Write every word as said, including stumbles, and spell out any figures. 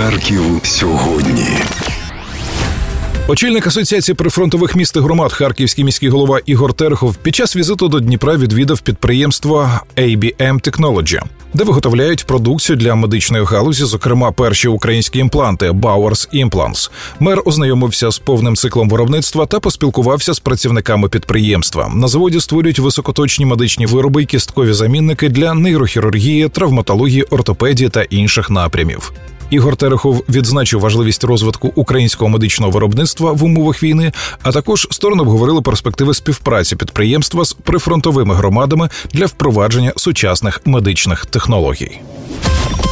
Харків сьогодні. Очільник Асоціації прифронтових міст і громад харківський міський голова Ігор Терехов під час візиту до Дніпра відвідав підприємство ей бі ем Technology, де виготовляють продукцію для медичної галузі, зокрема перші українські імпланти Bowers Implants. Мер ознайомився з повним циклом виробництва та поспілкувався з працівниками підприємства. На заводі створюють високоточні медичні вироби і кісткові замінники для нейрохірургії, травматології, ортопедії та інших напрямів. Ігор Терехов відзначив важливість розвитку українського медичного виробництва в умовах війни, а також сторони обговорили перспективи співпраці підприємства з прифронтовими громадами для впровадження сучасних медичних технологій.